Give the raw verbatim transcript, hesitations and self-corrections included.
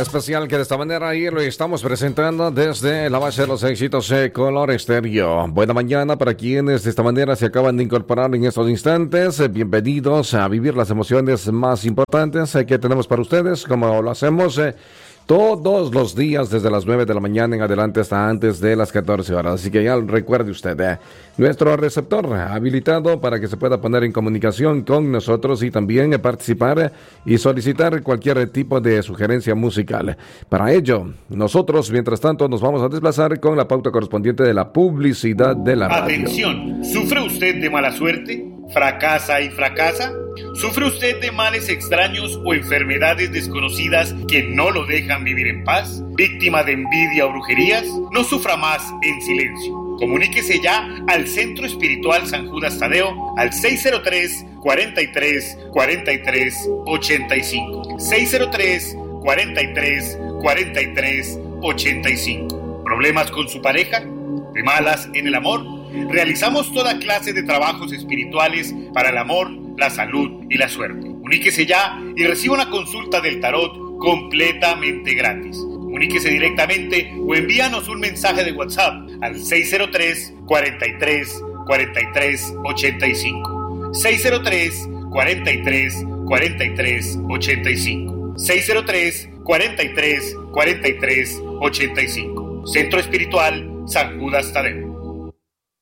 especial que de esta manera ahí lo estamos presentando desde la base de los éxitos de Color Estéreo. Buena mañana para quienes de esta manera se acaban de incorporar en estos instantes. Bienvenidos a vivir las emociones más importantes que tenemos para ustedes, como lo hacemos eh, todos los días desde las nueve de la mañana en adelante hasta antes de las catorce horas. Así que ya recuerde usted, eh, nuestro receptor habilitado para que se pueda poner en comunicación con nosotros y también eh, participar y solicitar cualquier tipo de sugerencia musical. Para ello, nosotros, mientras tanto, nos vamos a desplazar con la pauta correspondiente de la publicidad de la radio. Atención, ¿sufre usted de mala suerte? ¿Fracasa y fracasa? ¿Sufre usted de males extraños o enfermedades desconocidas que no lo dejan vivir en paz? ¿Víctima de envidia o brujerías? No sufra más en silencio. Comuníquese ya al Centro Espiritual San Judas Tadeo al seis cero tres, cuarenta y tres, cuarenta y tres, ochenta y cinco. seis cero tres, cuarenta y tres, cuarenta y tres, ochenta y cinco. ¿Problemas con su pareja? ¿De malas en el amor? Realizamos toda clase de trabajos espirituales para el amor, la salud y la suerte. Comuníquese ya y reciba una consulta del tarot completamente gratis. Comuníquese directamente o envíanos un mensaje de WhatsApp al seis cero tres, cuarenta y tres, cuarenta y tres, ochenta y cinco. seis cero tres, cuarenta y tres, cuarenta y tres, ochenta y cinco. seis cero tres, cuarenta y tres, cuarenta y tres, ochenta y cinco. Centro Espiritual San Judas Tadeo.